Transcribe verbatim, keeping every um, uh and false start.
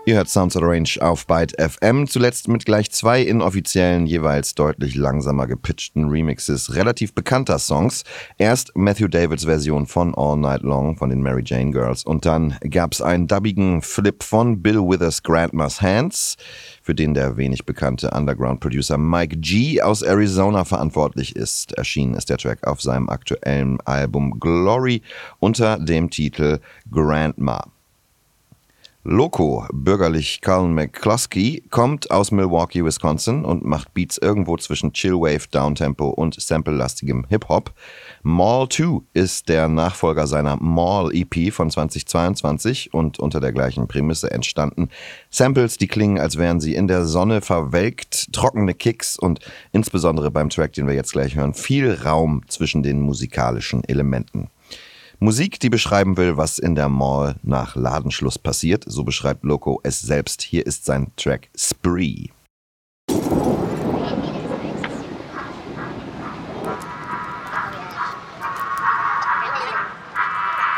Ihr hört Sounds of the Range auf Byte F M, zuletzt mit gleich zwei inoffiziellen, jeweils deutlich langsamer gepitchten Remixes relativ bekannter Songs. Erst Matthew Davids Version von All Night Long von den Mary Jane Girls und dann gab's einen dubbigen Flip von Bill Withers' Grandma's Hands, für den der wenig bekannte Underground-Producer Mike G aus Arizona verantwortlich ist. Erschienen ist der Track auf seinem aktuellen Album Glory unter dem Titel Grandma. Loco, bürgerlich Carl McCluskey, kommt aus Milwaukee, Wisconsin und macht Beats irgendwo zwischen Chillwave, Downtempo und sample-lastigem Hip-Hop. Mall zwei ist der Nachfolger seiner Mall-E P von zweitausendzweiundzwanzig und unter der gleichen Prämisse entstanden. Samples, die klingen, als wären sie in der Sonne verwelkt, trockene Kicks und insbesondere beim Track, den wir jetzt gleich hören, viel Raum zwischen den musikalischen Elementen. Musik, die beschreiben will, was in der Mall nach Ladenschluss passiert. So beschreibt Loco es selbst. Hier ist sein Track Spree.